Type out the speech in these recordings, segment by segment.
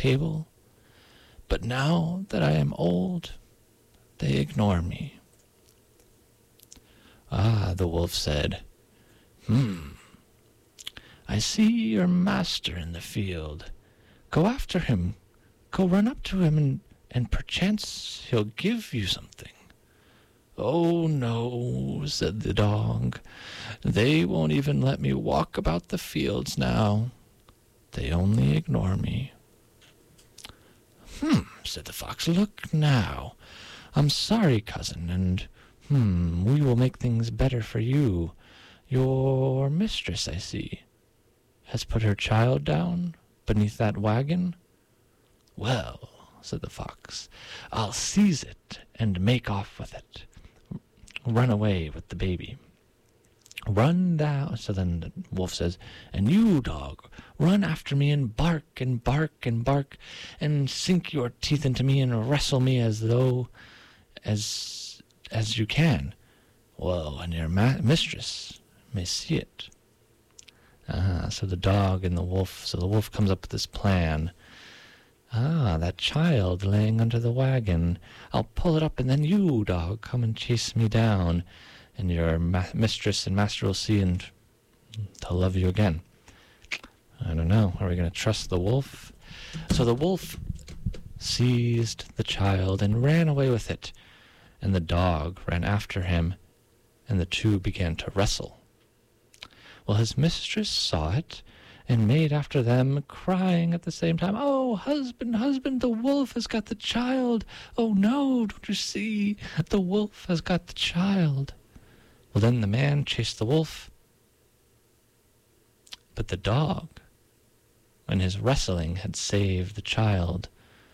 table. But now that I am old, they ignore me." "Ah," the wolf said, "I see your master in the field. Go after him. Go run up to him, and perchance he'll give you something." "Oh, no," said the dog. "They won't even let me walk about the fields now. They only ignore me." Said the fox. "Look now. I'm sorry, cousin, and we will make things better for you. Your mistress, I see, has put her child down beneath that wagon." "Well," said the fox, "I'll seize it and make off with it. Run away with the baby. Run down." So then the wolf says, "And you, dog, run after me and bark and bark and bark and sink your teeth into me and wrestle me as you can. Well, and your mistress may see it." So the dog and the wolf, so the wolf comes up with this plan. That child laying under the wagon. I'll pull it up, and then you, dog, come and chase me down, and your mistress and master will see, and they'll love you again. I don't know. Are we going to trust the wolf? So the wolf seized the child and ran away with it, and the dog ran after him, and the two began to wrestle. Well, his mistress saw it, and made after them, crying at the same time, "Oh, husband, husband, the wolf has got the child! Oh, no, don't you see? The wolf has got the child!" Well, then the man chased the wolf, but the dog, when his wrestling had saved the child.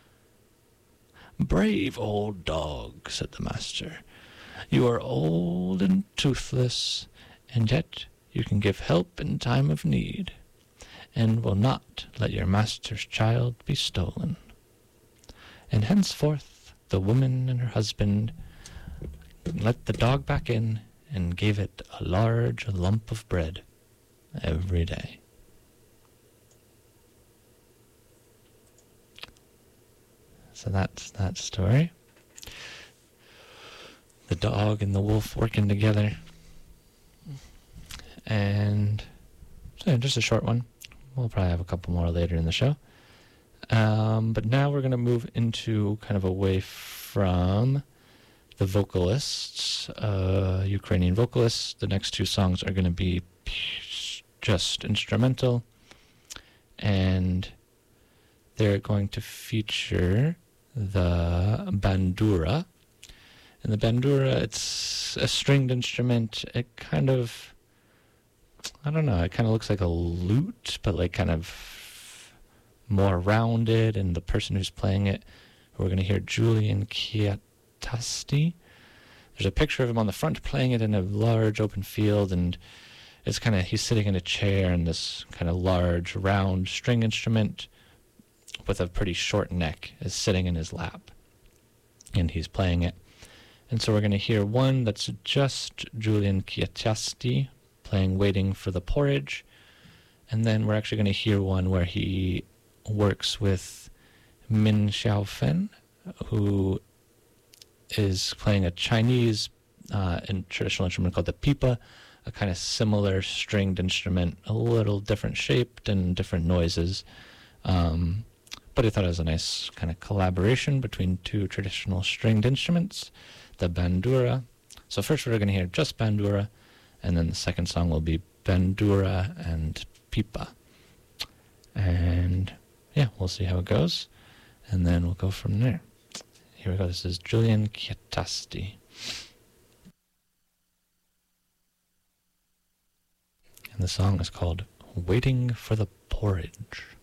"Brave old dog," said the master. "You are old and toothless, and yet you can give help in time of need, and will not let your master's child be stolen." And henceforth the woman and her husband let the dog back in and gave it a large lump of bread every day. So that's that story. The dog and the wolf working together. And so just a short one. We'll probably have a couple more later in the show. But now we're going to move into kind of away from the vocalists, Ukrainian vocalists. The next two songs are going to be just instrumental, and they're going to feature the bandura. And the bandura, it's a stringed instrument. It kind of, I don't know, it kind of looks like a lute, but like kind of more rounded, and the person who's playing it, who we're going to hear, Julian Kiatasti. There's a picture of him on the front playing it in a large open field, and it's kind of, he's sitting in a chair in this kind of large round string instrument with a pretty short neck is sitting in his lap, and he's playing it. And so we're going to hear one that's just Julian Kiatasti playing Waiting for the Porridge, and then we're actually going to hear one where he works with Min Xiaofen, who is playing a Chinese traditional instrument called the pipa, a kind of similar stringed instrument, a little different shaped and different noises. But I thought it was a nice kind of collaboration between two traditional stringed instruments, the bandura. So first we're going to hear just bandura, and then the second song will be bandura and pipa. And yeah, we'll see how it goes, and then we'll go from there. Here we go. This is Julian Kiatasti. And the song is called Waiting for the Porridge.